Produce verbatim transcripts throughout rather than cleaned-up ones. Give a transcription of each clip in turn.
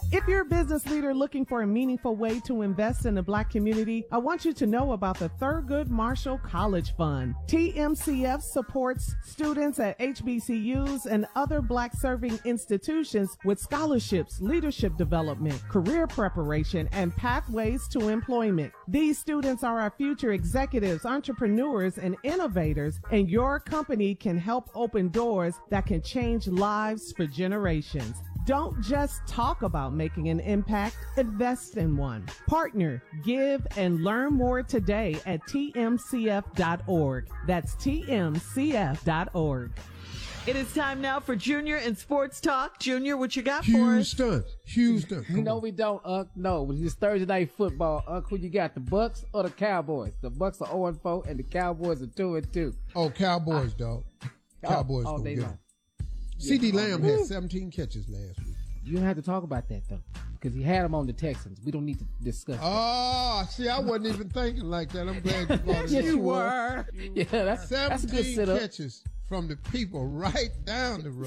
If you're a business leader looking for a meaningful way to invest in the Black community, I want you to know about the Thurgood Marshall College Fund. T M C F supports students at H B C Us and other Black serving institutions with scholarships, leadership development, career preparation, and pathways to employment. These students are our future executives, entrepreneurs, and innovators, and your company can help open doors that can change lives for generations. Don't just talk about making an impact, invest in one. Partner, give, and learn more today at T M C F dot org. That's T M C F dot org. It is time now for Junior and Sports Talk. Junior, what you got for us? Houston, Houston. You know we don't, Unc. No, it's Thursday night football, Unc. Who you got, the Bucks or the Cowboys? The Bucks are oh and four, and the Cowboys are two and two. Oh, Cowboys, dog. Cowboys all gonna day get long. it. C D Yeah. Lamb had seventeen catches last week. You don't have to talk about that, though, because he had them on the Texans. We don't need to discuss that. Oh, see, I wasn't even thinking like that. I'm glad you brought it Yes, up. you were. Yeah, that's, that's a good seventeen setup. catches from the people right down the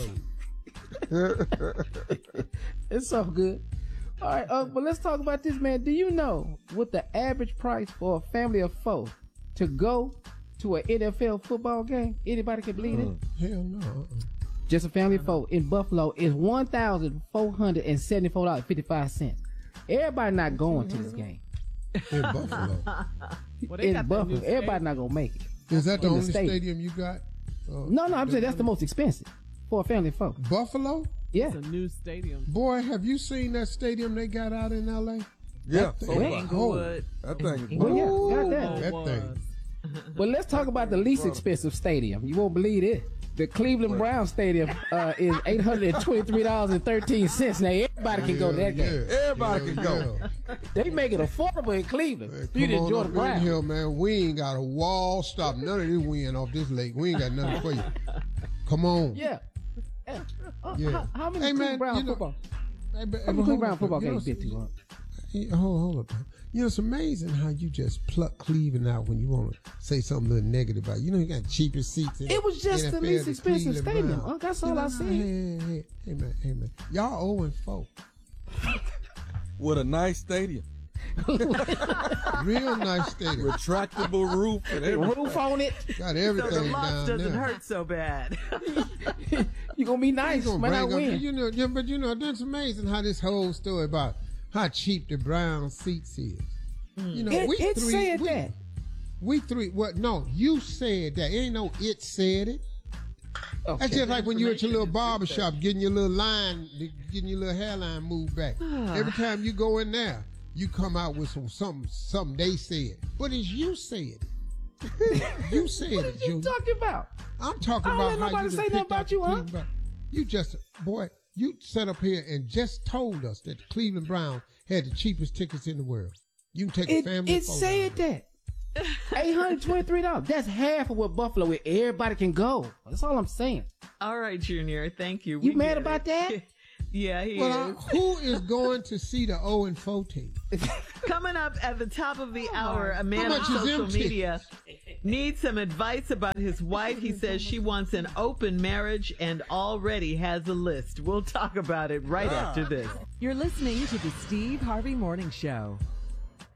road. It's so good. All right, uh, but let's talk about this, man. Do you know what the average price for a family of four to go to an N F L football game? Anybody can believe it? Hell no. Uh-uh. Just a family of four in Buffalo is one thousand four hundred seventy-four dollars and fifty-five cents. Everybody not going to this game. In Buffalo. Well, they In got that Buffalo, new everybody not gonna make it. Is that the In the only stadium. stadium you got? Uh, No, no, I'm saying that's the most expensive for a family of four. Buffalo? Yeah. It's a new stadium. Boy, have you seen that stadium they got out in L A? Yeah, That so thing- far. Inglewood. That thing. Well, yeah, Ooh, got that. that was. thing. But let's talk about the least expensive stadium. You won't believe it. The Cleveland Browns Stadium uh, is eight hundred twenty-three dollars and thirteen cents. Now, everybody can go to that game. Yeah, Everybody yeah, can go. yeah. They make it affordable in Cleveland. Hey, You come didn't on enjoy up the in Browns. here, man. We ain't got a wall stop. None of this wind off this lake. We ain't got nothing for you. Come on. Yeah. Yeah. Uh, Yeah. How, how many Hey, Cleveland man, Browns you know- football? Hey, but- How but many hold Cleveland Brown up, football you know, games you been to? Huh? Hey, hold, hold up. You know, it's amazing how you just pluck Cleveland out when you want to say something a little negative about it. You know, you got cheaper seats. In It was just N F L the least than expensive Cleveland stadium. Browns. Uh, that's You all know, I said. Hey, hey, hey, hey, man, hey, man. Y'all oh and four. With a nice stadium, Real nice stadium. retractable roof, and everything. Roof on it. Got So everything the loss down doesn't there. hurt so bad. You gonna be nice. You gonna Might not bring up- win. you know, yeah, but you know, that's amazing how this whole story about how cheap the Brown seats is. You know, It, we it three, said we, that. We three, what? No, you said that. Ain't no it said it. Okay. That's just like when you at your little barber shop getting your little line, getting your little hairline moved back. Every time you go in there, you come out with some something, something they said. But it's you said it. You said What it, are you Junior. talking about? I'm talking I don't about let how nobody you say done nothing picked about out you, the huh? Cleveland Browns. You just, boy, you sat up here and just told us that the Cleveland Browns had the cheapest tickets in the world. You can take a It, family. it photo. said that. eight hundred twenty-three dollars. That's half of what Buffalo is. Everybody can go. That's all I'm saying. All right, Junior. Thank you. You We mad get about it. that? Yeah, he Well, is. uh, who is going to see the oh and four team? Coming up at the top of the hour, a man How on much is social them tickets? media needs some advice about his wife. He says she wants an open marriage and already has a list. We'll talk about it right after this. You're listening to the Steve Harvey Morning Show.